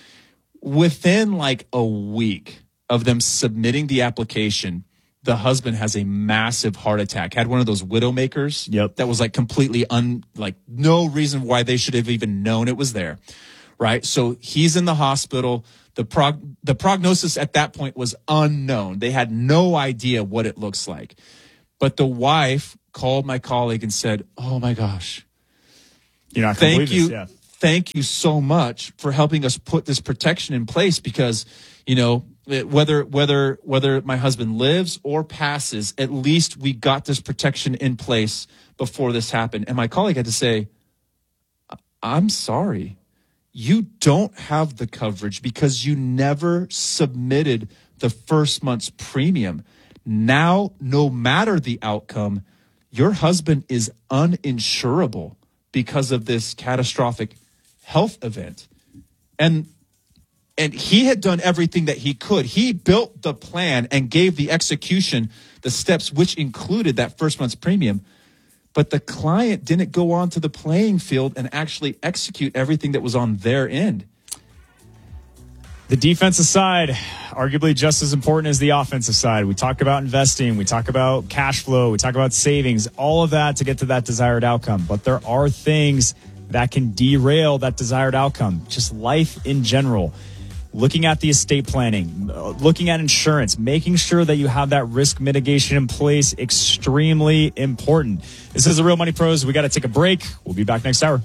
Within like a week of them submitting the application, the husband has a massive heart attack, had one of those widowmakers. Yep. That was like completely no reason why they should have even known it was there. right? So he's in the hospital. The prognosis at that point was unknown. They had no idea what it looks like. But the wife called my colleague and said, "Oh my gosh, you're not going to believe this." Yeah. Thank you so much for helping us put this protection in place because, you know, whether my husband lives or passes, at least we got this protection in place before this happened. And my colleague had to say, "I'm sorry. You don't have the coverage because you never submitted the first month's premium. Now, no matter the outcome, your husband is uninsurable because of this catastrophic health event." And he had done everything that he could. He built the plan and gave the execution, the steps, which included that first month's premium. But the client didn't go onto the playing field and actually execute everything that was on their end. The defensive side, arguably just as important as the offensive side. We talk about investing. We talk about cash flow. We talk about savings, all of that to get to that desired outcome. But there are things that can derail that desired outcome, just life in general. Looking at the estate planning, looking at insurance, making sure that you have that risk mitigation in place, extremely important. This is the Real Money Pros. We got to take a break. We'll be back next hour.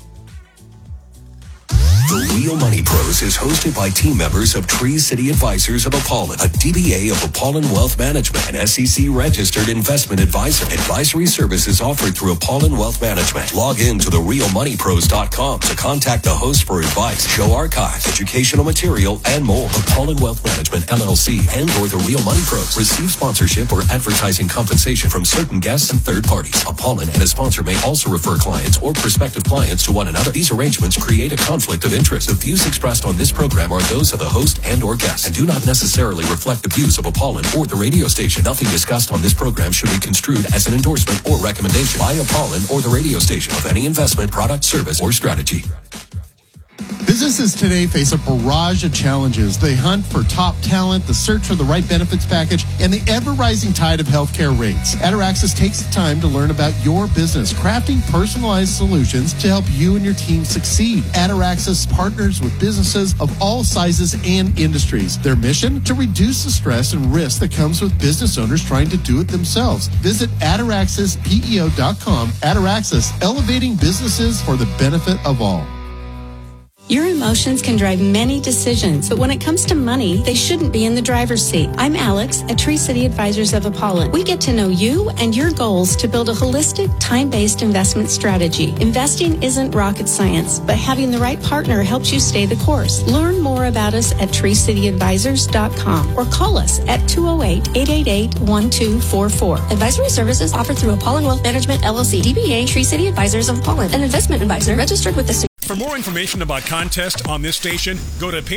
The Real Money Pros is hosted by team members of Tree City Advisors of Apollon, a DBA of Apollon Wealth Management, an SEC-registered investment advisor. Advisory services offered through Apollon Wealth Management. Log in to therealmoneypros.com to contact the host for advice, show archives, educational material, and more. Apollon Wealth Management, LLC, and or The Real Money Pros receive sponsorship or advertising compensation from certain guests and third parties. Apollon and a sponsor may also refer clients or prospective clients to one another. These arrangements create a conflict of interest. The views expressed on this program are those of the host and or guest and do not necessarily reflect the views of Apollon or the radio station. Nothing discussed on this program should be construed as an endorsement or recommendation by Apollon or the radio station of any investment, product, service, or strategy. Businesses today face a barrage of challenges. They hunt for top talent, the search for the right benefits package, and the ever-rising tide of healthcare rates. AdderAccess takes the time to learn about your business, crafting personalized solutions to help you and your team succeed. AdderAccess partners with businesses of all sizes and industries. Their mission? To reduce the stress and risk that comes with business owners trying to do it themselves. Visit AdderAccessPEO.com. AdderAccess, elevating businesses for the benefit of all. Your emotions can drive many decisions, but when it comes to money, they shouldn't be in the driver's seat. I'm Alex at Tree City Advisors of Apollon. We get to know you and your goals to build a holistic, time-based investment strategy. Investing isn't rocket science, but having the right partner helps you stay the course. Learn more about us at TreeCityAdvisors.com or call us at 208-888-1244. Advisory services offered through Apollon Wealth Management, LLC, DBA Tree City Advisors of Apollon, an investment advisor registered with the... For more information about contests on this station, go to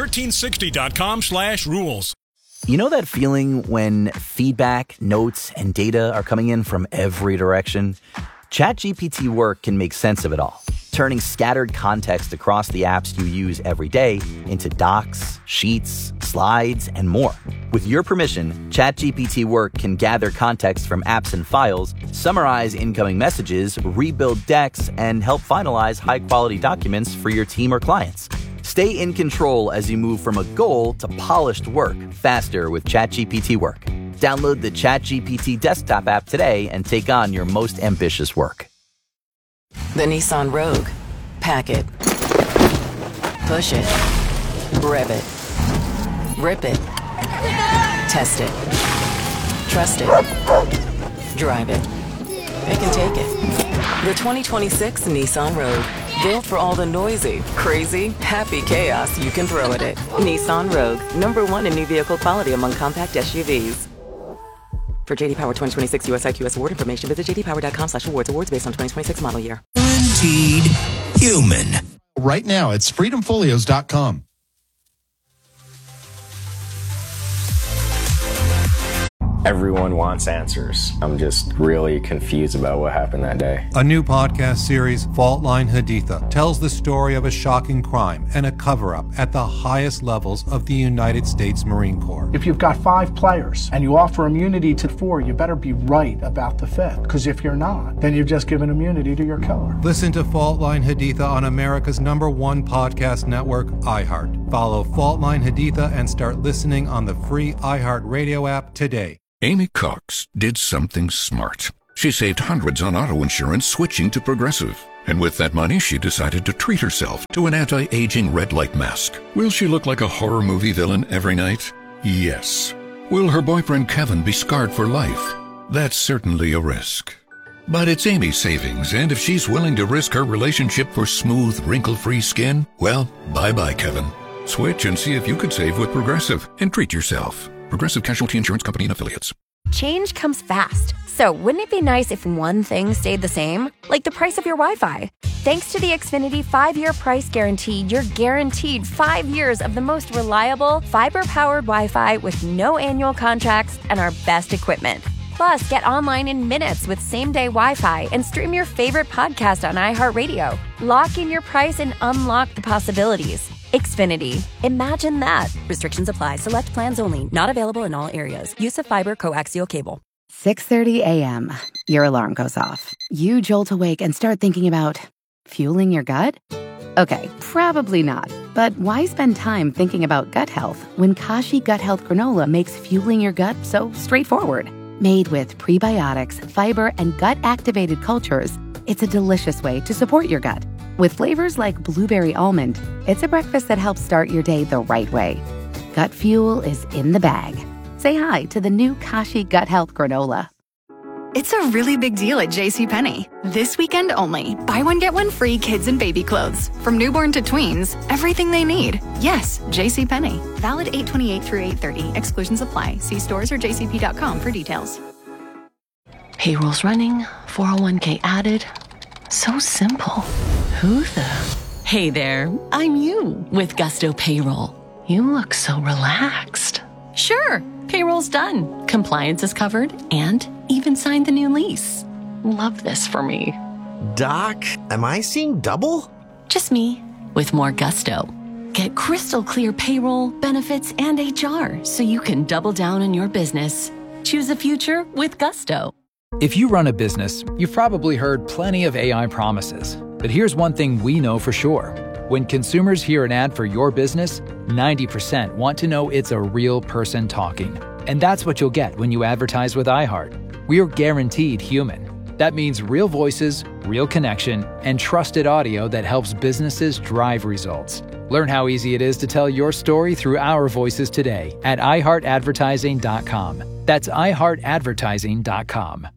patriot1360.com/rules. You know that feeling when feedback, notes, and data are coming in from every direction? ChatGPT Work can make sense of it all, turning scattered context across the apps you use every day into docs, sheets, slides, and more. With your permission, ChatGPT Work can gather context from apps and files, summarize incoming messages, rebuild decks, and help finalize high-quality documents for your team or clients. Stay in control as you move from a goal to polished work faster with ChatGPT Work. Download the ChatGPT desktop app today and take on your most ambitious work. The Nissan Rogue. Pack it. Push it. Rev it. Rip it. Test it. Trust it. Drive it. It can take it. The 2026 Nissan Rogue. Built for all the noisy, crazy, happy chaos you can throw at it. Nissan Rogue. #1 in new vehicle quality among compact SUVs. For JD Power 2026 US IQS award information, visit jdpower.com/awards. Awards based on 2026 model year. Guaranteed human. Right now, it's freedomfolios.com. Everyone wants answers. I'm just really confused about what happened that day. A new podcast series, Fault Line Haditha, tells the story of a shocking crime and a cover-up at the highest levels of the United States Marine Corps. If you've got 5 players and you offer immunity to 4, you better be right about the 5th. Because if you're not, then you've just given immunity to your killer. Listen to Fault Line Haditha on America's #1 podcast network, iHeart. Follow Fault Line Haditha and start listening on the free iHeart Radio app today. Amy Cox did something smart. She saved hundreds on auto insurance switching to Progressive. And with that money, she decided to treat herself to an anti-aging red light mask. Will she look like a horror movie villain every night? Yes. Will her boyfriend Kevin be scarred for life? That's certainly a risk. But it's Amy's savings, and if she's willing to risk her relationship for smooth, wrinkle-free skin, well, bye-bye, Kevin. Switch and see if you could save with Progressive and treat yourself. Progressive Casualty Insurance Company and Affiliates. Change comes fast. So wouldn't it be nice if one thing stayed the same? Like the price of your Wi-Fi. Thanks to the Xfinity 5-year price guarantee, you're guaranteed 5 years of the most reliable, fiber-powered Wi-Fi with no annual contracts and our best equipment. Plus, get online in minutes with same-day Wi-Fi and stream your favorite podcast on iHeartRadio. Lock in your price and unlock the possibilities. Xfinity. Imagine that. Restrictions apply. Select plans only. Not available in all areas. Use of fiber coaxial cable. 6:30 a.m. Your alarm goes off. You jolt awake and start thinking about fueling your gut? Okay, probably not. But why spend time thinking about gut health when Kashi Gut Health Granola makes fueling your gut so straightforward? Made with prebiotics, fiber, and gut-activated cultures, it's a delicious way to support your gut. With flavors like blueberry almond, it's a breakfast that helps start your day the right way. Gut fuel is in the bag. Say hi to the new Kashi Gut Health Granola. It's a really big deal at JCPenney. This weekend only, buy one, get one free kids and baby clothes. From newborn to tweens, everything they need. Yes, JCPenney. Valid 8/28 through 8/30. Exclusions apply. See stores or jcp.com for details. Payroll's running, 401k added. So simple. Who the? Hey there, I'm you with Gusto Payroll. You look so relaxed. Sure, payroll's done. Compliance is covered and even signed the new lease. Love this for me. Doc, am I seeing double? Just me with more gusto. Get crystal clear payroll, benefits, and HR so you can double down on your business. Choose a future with Gusto. If you run a business, you've probably heard plenty of AI promises. But here's one thing we know for sure. When consumers hear an ad for your business, 90% want to know it's a real person talking. And that's what you'll get when you advertise with iHeart. We are guaranteed human. That means real voices, real connection, and trusted audio that helps businesses drive results. Learn how easy it is to tell your story through our voices today at iHeartAdvertising.com. That's iHeartAdvertising.com.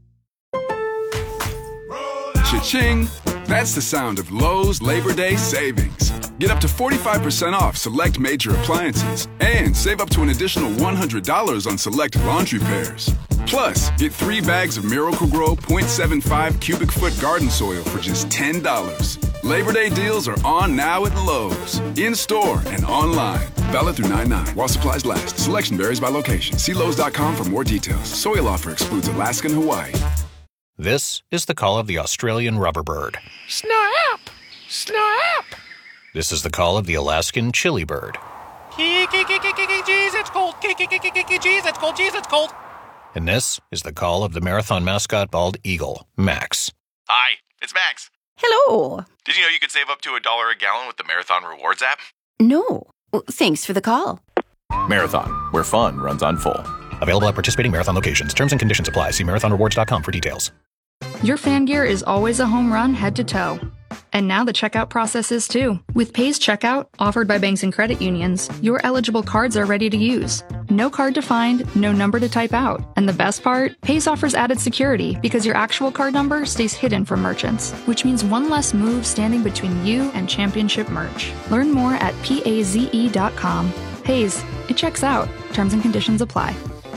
Cha-ching! That's the sound of Lowe's Labor Day savings. Get up to 45% off select major appliances and save up to an additional $100 on select laundry pairs. Plus, get 3 bags of Miracle-Gro 0.75 cubic foot garden soil for just $10. Labor Day deals are on now at Lowe's, in-store and online. Valid through 9/9 while supplies last. Selection varies by location. See Lowe's.com for more details. Soil offer excludes Alaska and Hawaii. This is the call of the Australian rubberbird. Snap! Snap! This is the call of the Alaskan chili bird. Jeez, it's cold. Jeez, it's cold. Jeez, it's cold. And this is the call of the marathon mascot bald eagle, Max. Hi, it's Max. Hello. Did you know you could save up to $1 a gallon with the Marathon Rewards app? No. Thanks for the call. Marathon, where fun runs on full. Available at participating Marathon locations. Terms and conditions apply. See marathonrewards.com for details. Your fan gear is always a home run head to toe. And now the checkout process is too. With Pays Checkout, offered by banks and credit unions, your eligible cards are ready to use. No card to find, no number to type out. And the best part? Pays offers added security because your actual card number stays hidden from merchants, which means one less move standing between you and championship merch. Learn more at PAZE.com. Pays, it checks out. Terms and conditions apply.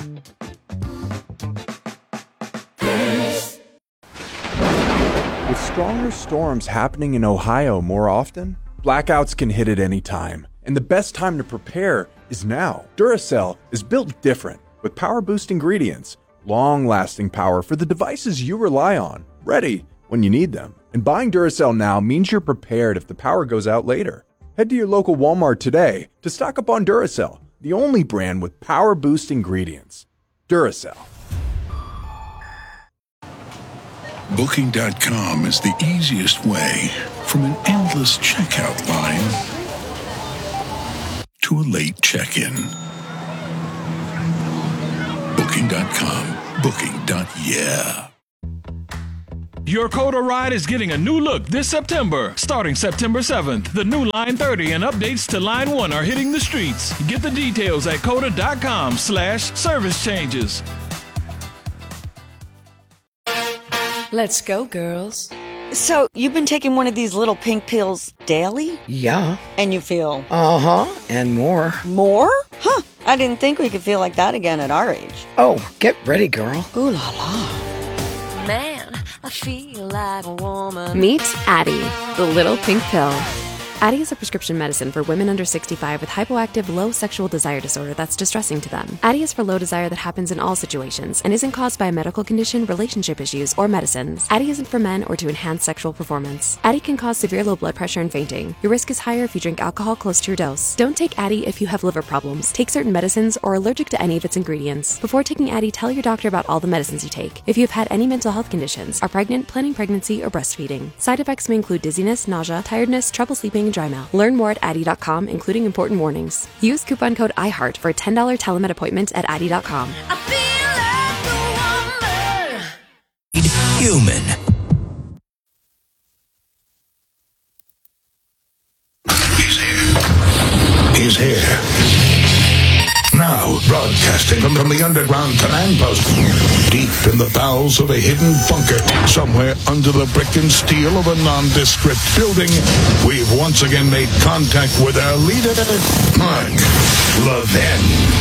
With stronger storms happening in Ohio more often, blackouts can hit at any time, and the best time to prepare is now. Duracell is built different. with power boost ingredients, long-lasting power for the devices you rely on, ready when you need them. And buying Duracell now means you're prepared if the power goes out later. Head to your local Walmart today to stock up on Duracell, the only brand with power boost ingredients. Duracell. Booking.com is the easiest way from an endless checkout line to a late check-in. Booking.com. Booking.yeah. Your Coda ride is getting a new look this September. Starting September 7th, the new Line 30 and updates to Line 1 are hitting the streets. Get the details at Coda.com/service changes. Let's go, girls. So, you've been taking one of these little pink pills daily? Yeah. And you feel? Uh-huh, and more. More? Huh, I didn't think we could feel like that again at our age. Oh, get ready, girl. Ooh la la. Man, I feel like a woman. Meet Addyi, the little pink pill. Addyi is a prescription medicine for women under 65 with hypoactive low sexual desire disorder that's distressing to them. Addyi is for low desire that happens in all situations and isn't caused by a medical condition, relationship issues, or medicines. Addyi isn't for men or to enhance sexual performance. Addyi can cause severe low blood pressure and fainting. Your risk is higher if you drink alcohol close to your dose. Don't take Addyi if you have liver problems, take certain medicines, or are allergic to any of its ingredients. Before taking Addyi, tell your doctor about all the medicines you take. If you have had any mental health conditions, are pregnant, planning pregnancy, or breastfeeding. Side effects may include dizziness, nausea, tiredness, trouble sleeping, and dry mouth. Learn more at Addyi.com, including important warnings. Use coupon code IHEART for a $10 telemed appointment at Addyi.com. Human. He's here. Now, broadcasting from the underground command post, deep in the bowels of a hidden bunker, somewhere under the brick and steel of a nondescript building, we've once again made contact with our leader, Mark Levin.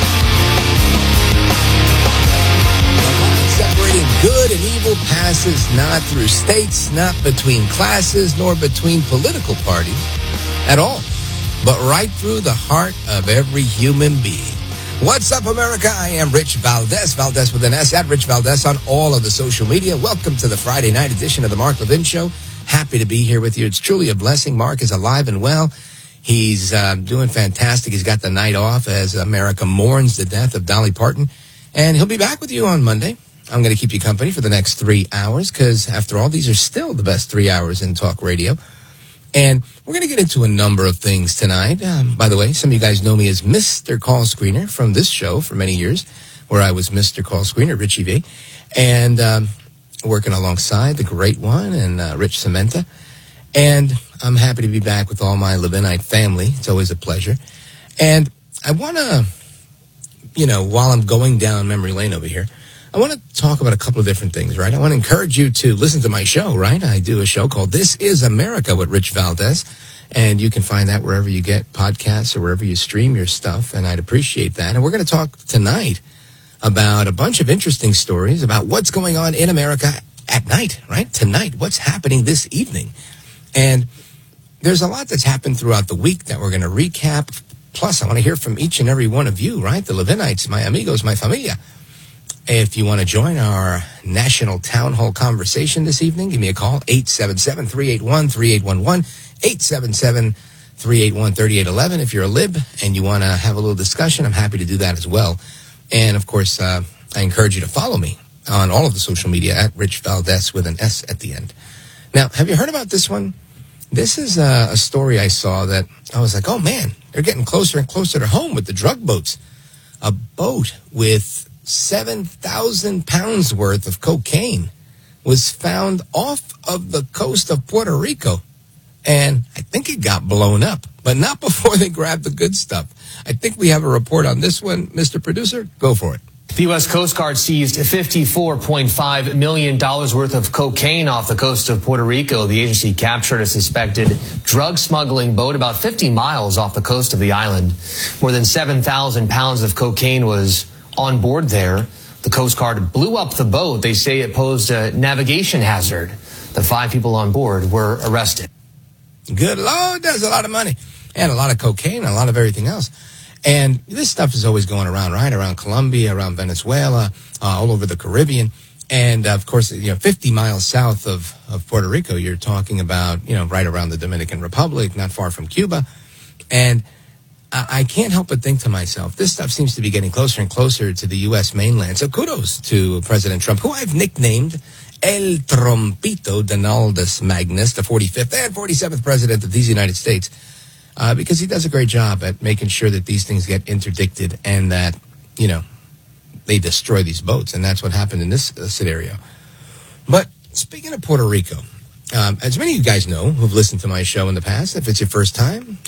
Separating good and evil passes not through states, not between classes, nor between political parties at all, but right through the heart of every human being. What's up, America? I am Rich Valdez, Valdez with an S, at Rich Valdez on all of the social media. Welcome to the Friday night edition of the Mark Levin Show. Happy to be here with you. It's truly a blessing. Mark is alive and well. He's doing fantastic. He's got the night off as America mourns the death of Dolly Parton. And he'll be back with you on Monday. I'm going to keep you company for the next 3 hours because, after all, these are still the best 3 hours in talk radio. And we're going to get into a number of things tonight. By the way, some of you guys know me as Mr. Call Screener from this show for many years, where I was Mr. Call Screener, Richie V, and working alongside the great one and Rich Cementa. And I'm happy to be back with all my Levinite family. It's always a pleasure. And I want to, while I'm going down memory lane over here, I want to talk about a couple of different things, right? I want to encourage you to listen to my show, right? I do a show called This Is America with Rich Valdez, and you can find that wherever you get podcasts or wherever you stream your stuff, and I'd appreciate that. And we're going to talk tonight about a bunch of interesting stories about what's going on in America at night, right? Tonight, what's happening this evening. And there's a lot that's happened throughout the week that we're going to recap. Plus, I want to hear from each and every one of you, right? The Levinites, my amigos, my familia. If you want to join our national town hall conversation this evening, give me a call, 877-381-3811, 877-381-3811. If you're a lib and you want to have a little discussion, I'm happy to do that as well. And, of course, I encourage you to follow me on all of the social media at Rich Valdez with an S at the end. Now, have you heard about this one? This is a story I saw that I was like, oh, man, they're getting closer and closer to home with the drug boats. A boat with 7,000 pounds worth of cocaine was found off of the coast of Puerto Rico. And I think it got blown up, but not before they grabbed the good stuff. I think we have a report on this one. Mr. Producer, go for it. The U.S. Coast Guard seized $54.5 million worth of cocaine off the coast of Puerto Rico. The agency captured a suspected drug smuggling boat about 50 miles off the coast of the island. More than 7,000 pounds of cocaine was on board there. The Coast Guard blew up the boat. They say it posed a navigation hazard. The 5 people on board were arrested. Good Lord, that's a lot of money and a lot of cocaine, a lot of everything else. And this stuff is always going around, right? Around Colombia, around Venezuela, all over the Caribbean. And, of course, 50 miles south of Puerto Rico, you're talking about, right around the Dominican Republic, not far from Cuba. And I can't help but think to myself, this stuff seems to be getting closer and closer to the U.S. mainland. So kudos to President Trump, who I've nicknamed El Trompito Donaldus Magnus, the 45th and 47th president of these United States, because he does a great job at making sure that these things get interdicted and that, they destroy these boats. And that's what happened in this scenario. But speaking of Puerto Rico, as many of you guys know who've listened to my show in the past, if it's your first time,